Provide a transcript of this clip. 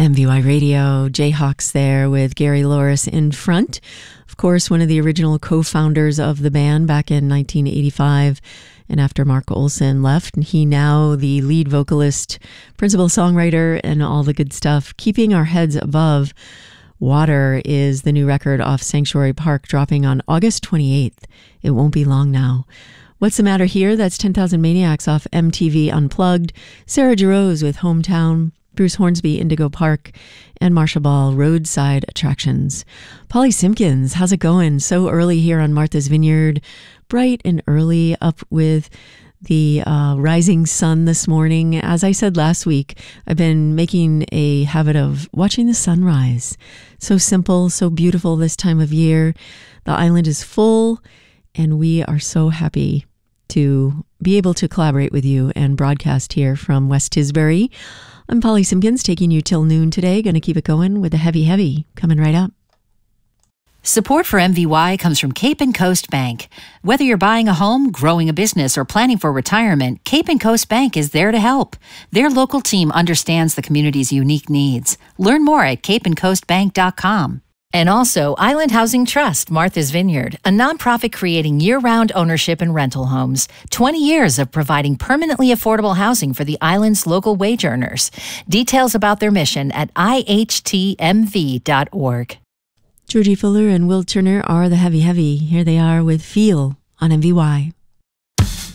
MVY Radio, Jayhawks there with Gary Louris in front. Of course, one of the original co-founders of the band back in 1985. And after Mark Olson left, he now the lead vocalist, principal songwriter, and all the good stuff. Keeping Our Heads Above Water is the new record off Sanctuary Park, dropping on August 28th. It won't be long now. What's the Matter Here? That's 10,000 Maniacs off MTV Unplugged. Sarah Jarosz with Hometown. Bruce Hornsby, Indigo Park, and Marsha Ball, Roadside Attractions. Polly Simpkins, how's it going? So early here on Martha's Vineyard, bright and early, up with the rising sun this morning. As I said last week, I've been making a habit of watching the sunrise. So simple, so beautiful this time of year. The island is full, and we are so happy to be able to collaborate with you and broadcast here from West Tisbury. I'm Polly Simpkins, taking you till noon today. Going to keep it going with the heavy, coming right up. Support for MVY comes from Cape and Coast Bank. Whether you're buying a home, growing a business, or planning for retirement, Cape and Coast Bank is there to help. Their local team understands the community's unique needs. Learn more at capeandcoastbank.com. And also, Island Housing Trust, Martha's Vineyard, a nonprofit creating year-round ownership and rental homes. 20 years of providing permanently affordable housing for the island's local wage earners. Details about their mission at ihtmv.org. Georgie Fuller and Will Turner are the heavy. Here they are with Feel on MVY.